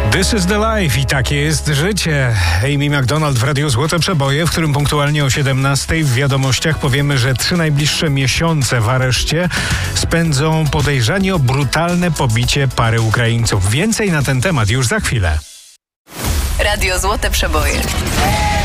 This is the life i takie jest życie. Amy McDonald w Radiu Złote Przeboje, w którym punktualnie o 17 w wiadomościach powiemy, że 3 najbliższe miesiące w areszcie spędzą podejrzani o brutalne pobicie pary Ukraińców. Więcej na ten temat już za chwilę. Radio Złote Przeboje.